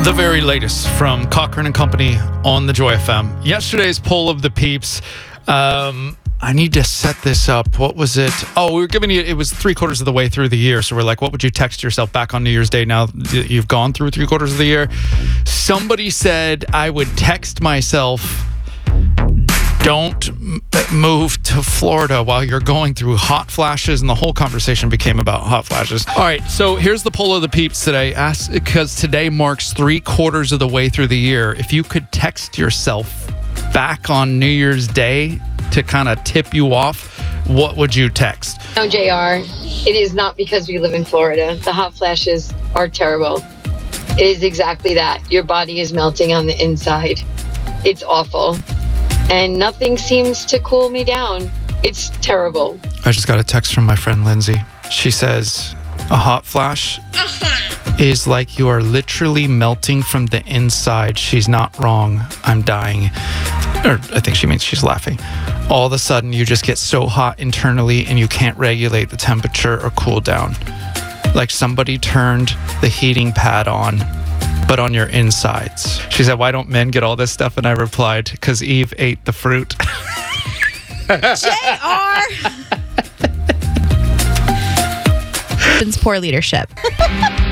The very latest from Cochran and Company on the Joy FM. Yesterday's poll of the peeps. I need to set this up. What was it? Oh, we were giving you, it was 3/4 of the way through the year. So we're like, what would you text yourself back on New Year's Day now that you've gone through 3/4 of the year? Somebody said I would text myself, don't move to Florida while you're going through hot flashes, and the whole conversation became about hot flashes. All right, so here's the poll of the peeps today. Ask, because today marks 3/4 of the way through the year. If you could text yourself back on New Year's Day to kind of tip you off, what would you text? No, JR, it is not because we live in Florida. The hot flashes are terrible. It is exactly that. Your body is melting on the inside. It's awful. And nothing seems to cool me down. It's terrible. I just got a text from my friend Lindsay. She says, a hot flash is like you are literally melting from the inside. She's not wrong. I'm dying. Or I think she means she's laughing. All of a sudden, you just get so hot internally and you can't regulate the temperature or cool down. Like somebody turned the heating pad on, but on your insides. She said, why don't men get all this stuff? And I replied, because Eve ate the fruit. JR! It's poor leadership.